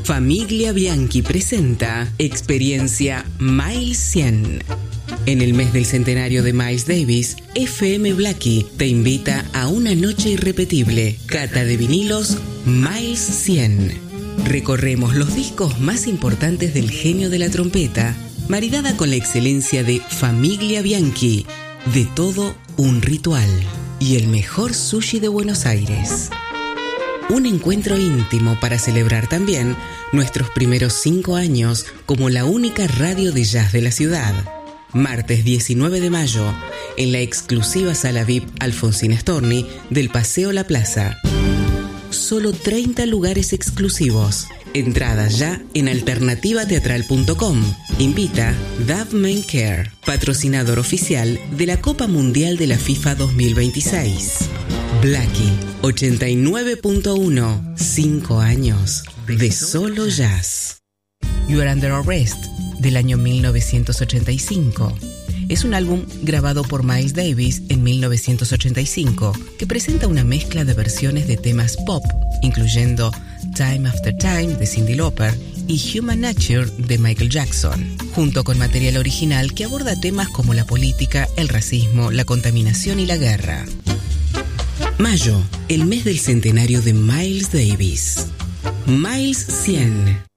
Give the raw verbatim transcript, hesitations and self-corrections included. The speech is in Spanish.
Famiglia Bianchi presenta Experiencia Miles cien. En el mes del centenario de Miles Davis, F M Blackie te invita a una noche irrepetible, cata de vinilos Miles cien. Recorremos los discos más importantes del genio de la trompeta, maridada con la excelencia de Famiglia Bianchi, de todo un ritual y el mejor sushi de Buenos Aires. Un encuentro íntimo para celebrar también nuestros primeros cinco años como la única radio de jazz de la ciudad. Martes diecinueve de mayo, en la exclusiva sala V I P Alfonsín Storni del Paseo La Plaza. Solo treinta lugares exclusivos. Entradas ya en alternativa teatral punto com. Invita Dove Men Care, patrocinador oficial de la Copa Mundial de la FIFA dos mil veintiséis. Blackie ochenta y nueve punto uno. Cinco años de solo jazz. You Are Under Arrest, del año mil novecientos ochenta y cinco. Es un álbum grabado por Miles Davis en mil novecientos ochenta y cinco que presenta una mezcla de versiones de temas pop, incluyendo Time After Time de Cyndi Lauper y Human Nature de Michael Jackson, junto con material original que aborda temas como la política, el racismo, la contaminación y la guerra. Mayo, el mes del centenario de Miles Davis. Miles cien.